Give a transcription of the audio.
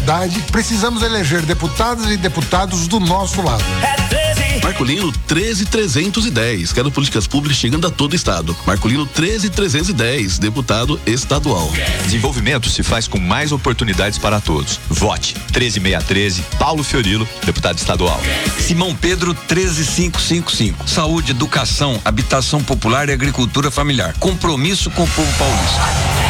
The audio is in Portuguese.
Precisamos eleger deputadas e deputados do nosso lado. Marcolino 13310, quero políticas públicas chegando a todo o estado. Marcolino 13310, deputado estadual. Desenvolvimento se faz com mais oportunidades para todos. Vote 13613, Paulo Fiorilo, deputado estadual. Simão Pedro 13555, saúde, educação, habitação popular e agricultura familiar. Compromisso com o povo paulista.